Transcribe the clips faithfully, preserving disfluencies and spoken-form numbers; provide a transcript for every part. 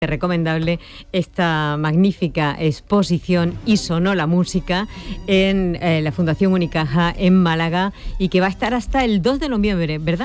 Recomendable esta magnífica exposición Y sonó la música en eh, la Fundación Unicaja en Málaga y que va a estar hasta el dos de noviembre, ¿verdad?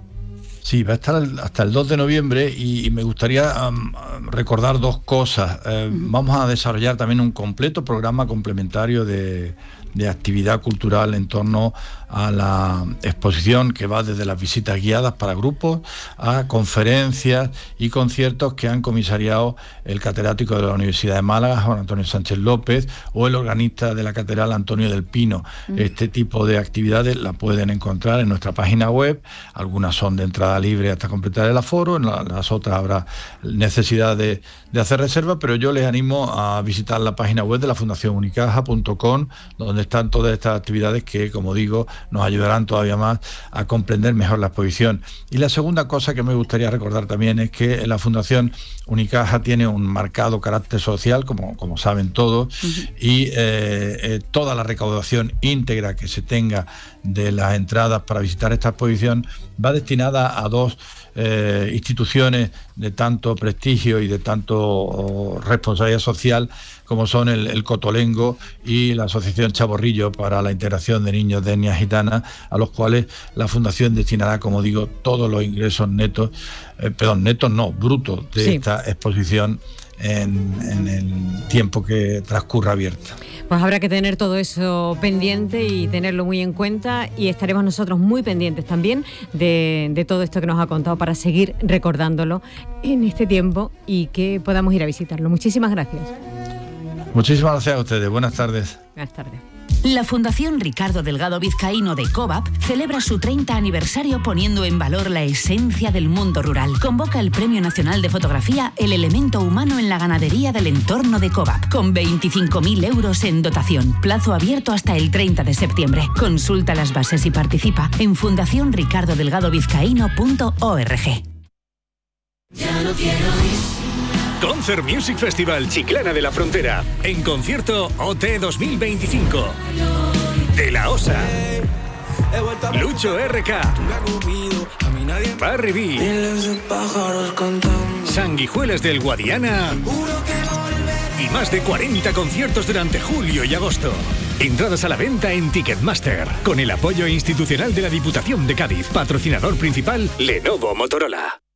Sí, va a estar hasta el dos de noviembre y, y me gustaría um, recordar dos cosas. Eh, uh-huh. Vamos a desarrollar también un completo programa complementario de, de actividad cultural en torno a la exposición, que va desde las visitas guiadas para grupos a conferencias y conciertos que han comisariado el catedrático de la Universidad de Málaga, Juan Antonio Sánchez López, o el organista de la catedral, Antonio del Pino. Uh-huh. Este tipo de actividades la pueden encontrar en nuestra página web. Algunas son de entrada libre hasta completar el aforo, en la, las otras habrá necesidad de, de hacer reserva, pero yo les animo a visitar la página web de la fundación unicaja punto com, donde están todas estas actividades que, como digo, nos ayudarán todavía más a comprender mejor la exposición. Y la segunda cosa que me gustaría recordar también es que la Fundación Unicaja tiene un marcado carácter social, como, como saben todos, uh-huh. y eh, eh, toda la recaudación íntegra que se tenga de las entradas para visitar esta exposición va destinada a dos eh, instituciones de tanto prestigio y de tanto oh, responsabilidad social, como son el, el Cotolengo y la Asociación Chaborrillo para la integración de niños de etnia gitana, a los cuales la Fundación destinará, como digo, todos los ingresos netos, eh, perdón, netos no, brutos de sí. esta exposición en, en el tiempo que transcurra abierta. Pues habrá que tener todo eso pendiente y tenerlo muy en cuenta, y estaremos nosotros muy pendientes también de, de todo esto que nos ha contado para seguir recordándolo en este tiempo y que podamos ir a visitarlo. Muchísimas gracias. Muchísimas gracias a ustedes. Buenas tardes. Buenas tardes. La Fundación Ricardo Delgado Vizcaíno de COVAP celebra su treinta aniversario poniendo en valor la esencia del mundo rural. Convoca el Premio Nacional de Fotografía El Elemento Humano en la Ganadería del Entorno de COVAP, con veinticinco mil euros en dotación. Plazo abierto hasta el treinta de septiembre. Consulta las bases y participa en fundación ricardo delgado vizcaíno punto org. Ya no quiero ir. Concert Music Festival Chiclana de la Frontera. En concierto O T dos mil veinticinco. De la Osa. Lucho R K. Barry B. Sanguijuelas del Guadiana. Y más de cuarenta conciertos durante julio y agosto. Entradas a la venta en Ticketmaster. Con el apoyo institucional de la Diputación de Cádiz. Patrocinador principal, Lenovo Motorola.